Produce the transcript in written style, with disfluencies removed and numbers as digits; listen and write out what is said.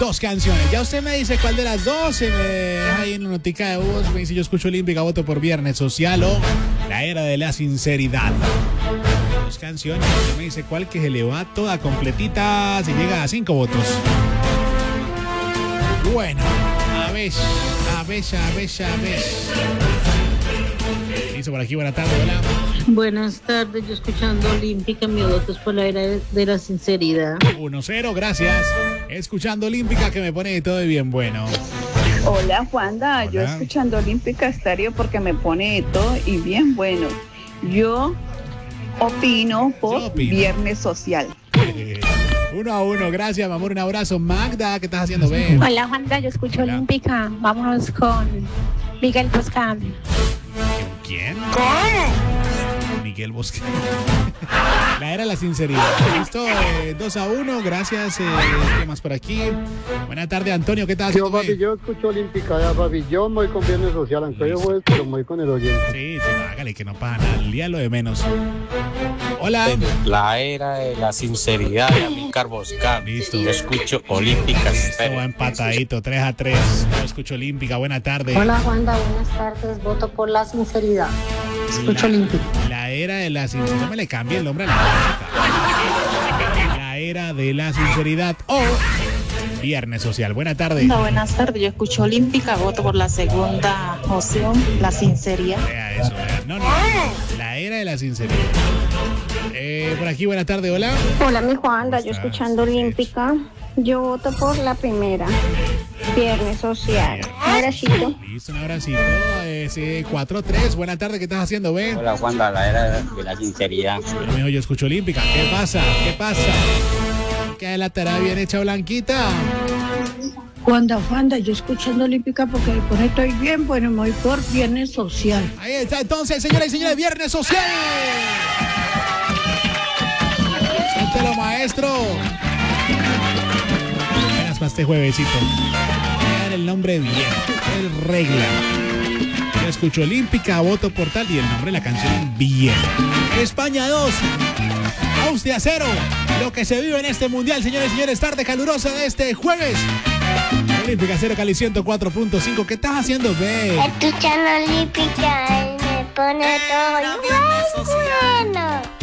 2 canciones. Ya usted me dice cuál de las dos. Se me deja ahí en la notica de voz. Me dice: yo escucho Olímpica, voto por Viernes Social o La Era de la Sinceridad. 2 canciones. Usted me dice cuál, que se le va toda completita. Se llega a 5 votos. Bueno, a ver. Listo por aquí, buena tarde, hola. Buenas tardes, yo escuchando Olímpica, mi voto es por La Era de la Sinceridad. 1-0, gracias. Escuchando Olímpica, que me pone todo bien bueno. Hola Juanda, Hola. yo escuchando Olímpica Estéreo porque me pone de todo y bien bueno. Yo opino por Viernes Social. 1-1, gracias, mi amor, un abrazo. Magda, ¿qué estás haciendo, Ben? Hola Juanda, yo escucho Hola. Olímpica. Vámonos con Miguel Boscán. ¿Quién? ¿Cómo? Miguel Bosque. La Era de la Sinceridad. Listo, 2-1, gracias. ¿Qué más por aquí? Buena tarde, Antonio, ¿qué tal? Yo, papi, yo escucho Olímpica, ya, papi. Yo voy con Viernes Social, aunque yo jueves, pero voy con el oyente. Sí, hágale, que no pasa nada. El día lo de menos. Hola. La Era de la Sinceridad de Amílcar Boscán. Listo. Yo escucho Olímpica Esto va empatadito, 3-3. Yo escucho Olímpica, buena tarde. Hola Wanda, buenas tardes, voto por la sinceridad. Escucho Olímpica. La Era de la Sinceridad. No me le cambie el nombre a la música. La Era de la Sinceridad o Viernes Social. Buena tarde. No, buenas tardes, yo escucho Olímpica, voto por la segunda opción, la sinceridad. Vea eso, vea. No. La Era de la Sinceridad. Por aquí, buena tarde, hola. Hola mi Wanda, yo escuchando Olímpica. Yo voto por la primera. Viernes Social. Un abracito. Listo, un abracito. 4-3. Buena tarde, ¿qué estás haciendo, Ben? Hola Juanda, La Era de la Sinceridad. Amigo, yo escucho Olímpica. ¿Qué pasa? ¿Qué la tarea bien hecha, Blanquita? Wanda, yo escuchando Olímpica porque por esto estoy bien, bueno, me voy por Viernes Social. Ahí está, entonces, señoras y señores, Viernes Social. Suéltelo, maestro. Apenas para este juevesito. Vean el nombre bien. Es regla. Yo escucho Olímpica, voto por tal y el nombre de la canción bien. España 2. Austria 0. Lo que se vive en este mundial, señores y señores, tarde calurosa de este jueves. Olímpica 0, Cali 104.5. ¿Qué estás haciendo, Ben? Escuchando Olímpica y me pone todo bueno.